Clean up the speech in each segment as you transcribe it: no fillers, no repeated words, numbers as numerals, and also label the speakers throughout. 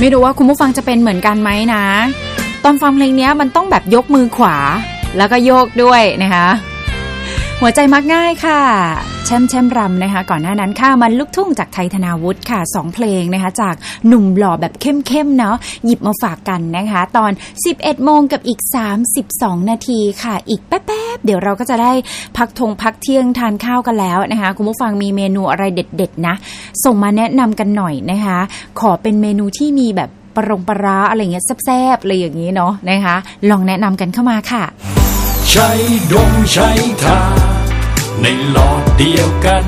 Speaker 1: ไม่รู้ว่าคุณผู้ฟังจะเป็นเหมือนกันไหมนะตอนฟังเพลงนี้มันต้องแบบยกมือขวาแล้วก็โยกด้วยนะคะหัวใจมักง่ายค่ะแช่มรำนะคะก่อนหน้านั้นค่ะมันลูกทุ่งจากไทยธนาวุฒิค่ะ2เพลงนะคะจากหนุ่มหล่อแบบเข้มๆเนาะหยิบมาฝากกันนะคะตอน 11 โมงกับอีก32นาทีค่ะอีกแป๊บๆเดี๋ยวเราก็จะได้พักเที่ยงทานข้าวกันแล้วนะคะคุณผู้ฟังมีเมนูอะไรเด็ดๆนะส่งมาแนะนำกันหน่อยนะคะขอเป็นเมนูที่มีแบบปลาอะไรเงี้ยแซ่บๆอะไรอย่างนี้เนาะนะคะลองแนะนำกันเข้ามาค่ะ
Speaker 2: ใช้ดมใช้ทาในหลอดเดียวกัน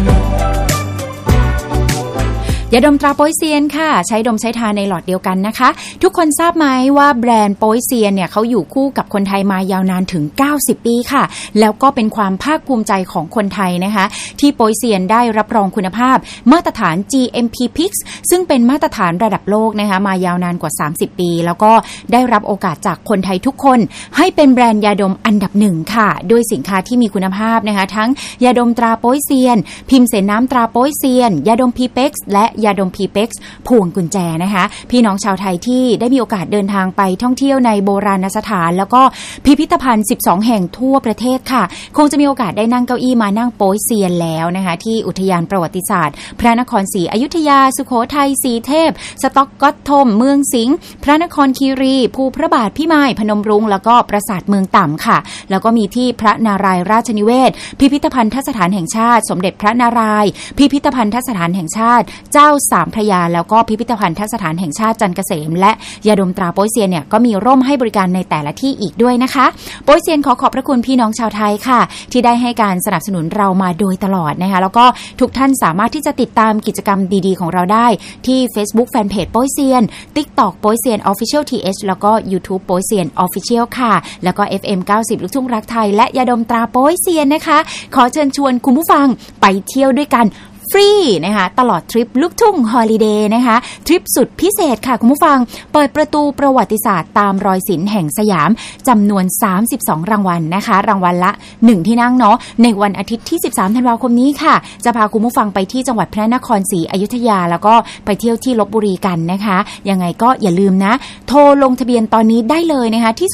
Speaker 1: ยาดมตราโป๊ยเซียนค่ะใช้ดมใช้ทาในหลอดเดียวกันนะคะทุกคนทราบไหมว่าแบรนด์โป๊ยเซียนเนี่ยเขาอยู่คู่กับคนไทยมายาวนานถึง90ปีค่ะแล้วก็เป็นความภาคภูมิใจของคนไทยนะคะที่โป๊ยเซียนได้รับรองคุณภาพมาตรฐาน GMP PIX ซึ่งเป็นมาตรฐานระดับโลกนะคะมายาวนานกว่า30ปีแล้วก็ได้รับโอกาสจากคนไทยทุกคนให้เป็นแบรนด์ยาดมอันดับ1ค่ะด้วยสินค้าที่มีคุณภาพนะคะทั้งยาดมตราโป๊ยเซียนพิมพ์เสนน้ำตราโป๊ยเซียนยาดม PIX และยาดม PIX พวงกุญแจนะคะพี่น้องชาวไทยที่ได้มีโอกาสเดินทางไปท่องเที่ยวในโบราณสถานแล้วก็พิพิธภัณฑ์12แห่งทั่วประเทศค่ะคงจะมีโอกาสได้นั่งเก้าอี้มานั่งโป๊ยเซียนแล้วนะคะที่อุทยานประวัติศาสตร์พระนครศรีอยุธยาสุโขทัยศรีเทพสต๊อกก๊อตทมเมืองสิงห์พระนครคีรีภูพระบาทพิมายพนมรุ้งแล้วก็ปราสาทเมืองต่ำค่ะแล้วก็มีที่พระนารายณ์ราชนิเวศพิพิธภัณฑสถานแห่งชาติสมเด็จพระนารายณ์พิพิธภัณฑสถานแห่งชาติเจ้าสามพระยาแล้วก็พิพิธภัณฑสถานแห่งชาติจันทร์เกษมและยาดมตราโป๊ยเซียนเนี่ยก็มีร่มให้บริการในแต่ละที่อีกด้วยนะคะโป๊ยเซียนขอบพระคุณพี่น้องชาวไทยค่ะที่ได้ให้การสนับสนุนเรามาโดยตลอดนะคะแล้วก็ทุกท่านสามารถที่จะติดตามกิจกรรมดีๆของเราได้ที่ Facebook Fanpage โป๊ยเซียน TikTok โป๊ยเซียน Official TH แล้วก็ YouTube โป๊ยเซียน Official ค่ะแล้วก็ FM 90ลูกทุ่งรักไทยและยาดมตราโป๊ยเซียนนะคะขอเชิญชวนคุณผู้ฟังไปเที่ยวด้วยกันฟรีนะคะตลอดทริปลูกทุ่งฮอลิเดย์นะคะทริปสุดพิเศษค่ะคุณผู้ฟังเปิดประตูประวัติศาสตร์ตามรอยศิลป์แห่งสยามจำนวน32รางวัลนะคะรางวัลละ1ที่นั่งเนาะในวันอาทิตย์ที่13ธันวาคมนี้ค่ะจะพาคุณผู้ฟังไปที่จังหวัดพระนครศรีอยุธยาแล้วก็ไปเที่ยวที่ลพบุรีกันนะคะยังไงก็อย่าลืมนะโทรลงทะเบียนตอนนี้ได้เลยนะคะที่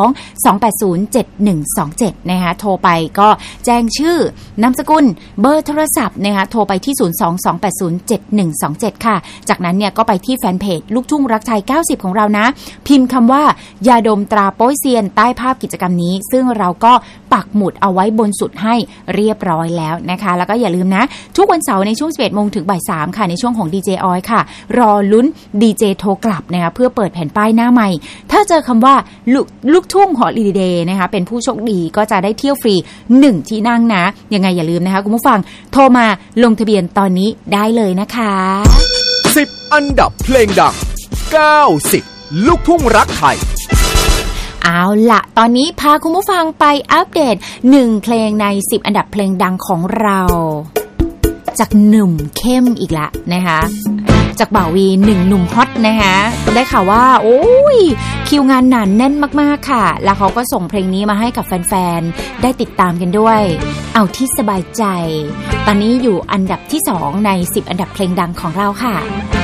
Speaker 1: 02-280-7127นะคะโทรไปก็แจ้งชื่อนามสกุลเบอร์โทรศัพท์นะคะโทรไปที่02-280-7127 ค่ะจากนั้นเนี่ยก็ไปที่แฟนเพจลูกทุ่งรักไทย90ของเรานะพิมพ์คำว่ายาดมตราโป๊ยเซียนใต้ภาพกิจกรรมนี้ซึ่งเราก็ปักหมุดเอาไว้บนสุดให้เรียบร้อยแล้วนะคะแล้วก็อย่าลืมนะทุกวันเสาร์ในช่วง 11 โมงถึงบ่าย 3 ค่ะในช่วงของ DJ ออยค่ะรอลุ้น DJ โทรกลับนะคะเพื่อเปิดแผ่นป้ายหน้าใหม่ถ้าเจอคำว่าลูกทุ่งฮอลิเดย์นะคะเป็นผู้โชคดีก็จะได้เที่ยวฟรี1ที่นั่งนะยังไงอย่าลืมนะคะคุณผู้ฟังโทรมาลงทะเบียนตอนนี้ได้เลยนะคะ
Speaker 3: 10อันดับเพลงดัง90ลูกทุ่งรักไทย
Speaker 1: เอาล่ะตอนนี้พาคุณผู้ฟังไปอัปเดต1เพลงใน10อันดับเพลงดังของเราจากหนุ่มเข้มอีกละนะคะจากบ่าววี1หนุ่มฮอตนะคะได้ข่าวว่าโอ้ยคิวงานหนาแน่นมากๆค่ะแล้วเขาก็ส่งเพลงนี้มาให้กับแฟนๆได้ติดตามกันด้วยเอาที่สบายใจตอนนี้อยู่อันดับที่2ใน10อันดับเพลงดังของเราค่ะ